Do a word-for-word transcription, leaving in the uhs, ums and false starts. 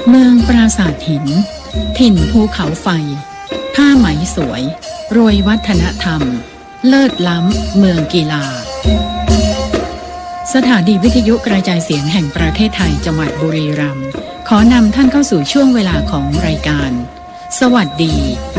เมืองปราสาทหินถิ่นภูเขาไฟผ้าไหมสวยรวยวัฒนธรรมเลิศล้ำเมืองกีฬาสถานีวิทยุกระจายเสียงแห่งประเทศไทยจังหวัดบุรีรัมย์ขอนำท่านเข้าสู่ช่วงเวลาของรายการสวัสดี